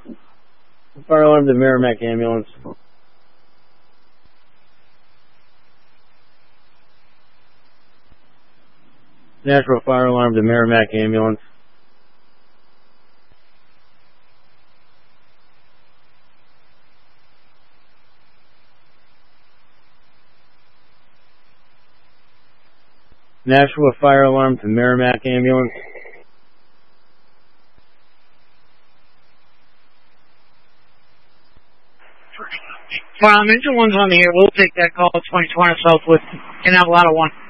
Fire alarm to Merrimack ambulance. Nashville fire alarm to Merrimack ambulance. Nashville fire alarm to Merrimack ambulance. Engine 1's on the air. We'll take that call at 2020 Southwood. Can have a lot of one.